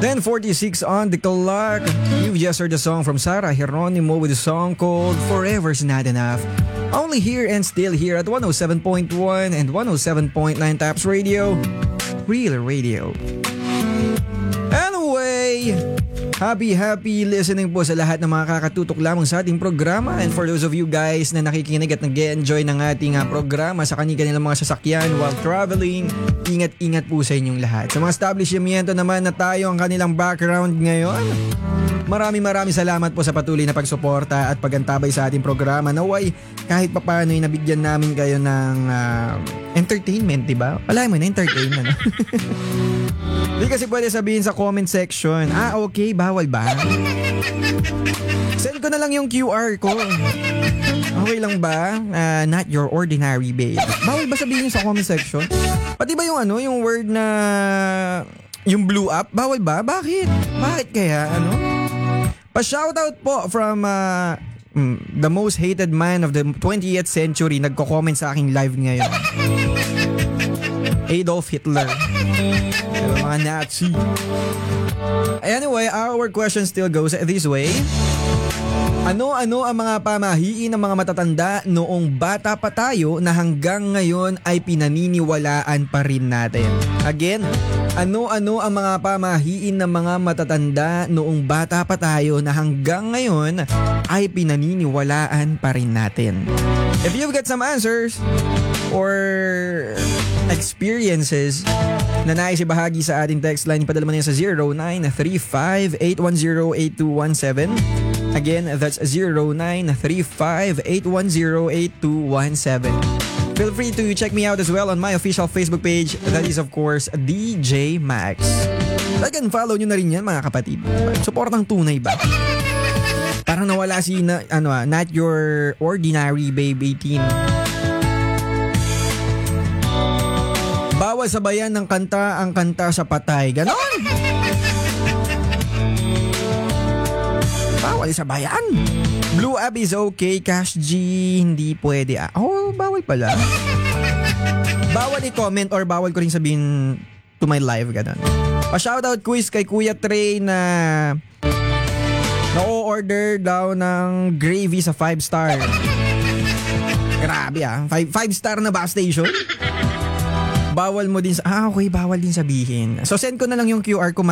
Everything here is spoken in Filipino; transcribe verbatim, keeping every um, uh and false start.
ten forty-six on the clock. You've just heard a song from Sarah Geronimo with a song called Forever's Not Enough. Only here and still here at one oh seven point one and one oh seven point nine Taps Radio. Real Radio. Anyway, happy happy listening po sa lahat ng mga kakatutok lamang sa ating programa. And for those of you guys na nakikinig at nag-enjoy ng ating uh, programa sa kanilang mga sasakyan while traveling, ingat-ingat po sa inyong lahat. Sa mga establishmento naman na tayo ang kanilang background ngayon, maraming maraming salamat po sa patuloy na pagsuporta at pagantabay sa ating programa. Naway kahit papano ay nabigyan namin kayo ng uh, entertainment, diba? Wala mo na entertainment. Hindi kasi pwede sabihin sa comment section, ah okay, bawal ba? Send ko na lang yung Q R ko. Okay lang ba? Uh, not your ordinary babe. Bawal ba sabihin sa comment section? Pati ba yung ano, yung word na yung blew up? Bawal ba? Bakit? Bakit kaya? Ano? Pa-shoutout po from uh, the most hated man of the twentieth century. Nagko-comment sa aking live ngayon. Adolf Hitler. Mga Nazi. Anyway, our question still goes this way. Ano-ano ang mga pamahiin ng mga matatanda noong bata pa tayo na hanggang ngayon ay pinaniniwalaan pa rin natin? Again, ano-ano ang mga pamahiin ng mga matatanda noong bata pa tayo na hanggang ngayon ay pinaniniwalaan pa rin natin? If you've got some answers or experiences na nais ibahagi sa ating text line, ipadala mo na yan sa zero nine three five eight one zero eight two one seven. Again, that's zero nine three five eight one zero eight two one seven. Feel free to check me out as well on my official Facebook page. That is of course D J Max. Like and follow nyo na rin yan mga kapatid. Supportang tunay ba? Parang nawala si na, ano, ah, Not Your Ordinary Babe eighteen. Bawal sabayan ng kanta ang kanta sa patay. Ganon! Bawal sabayan. Blue Up is okay. Cash G, hindi pwede. Ah. Oh, bawal pala. Bawal i-comment or bawal ko rin sabihin to my live. Ganon. Pa-shoutout quiz kay Kuya Trey na na-order daw ng gravy sa five star. Grabe ah. five star na ba station? Bawal mo din sa... Ah, okay. Bawal din sabihin. So, send ko na lang yung Q R ko.